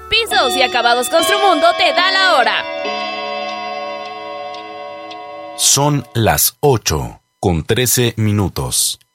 Pisos y Acabados Construmundo te da la hora. Son las 8:13.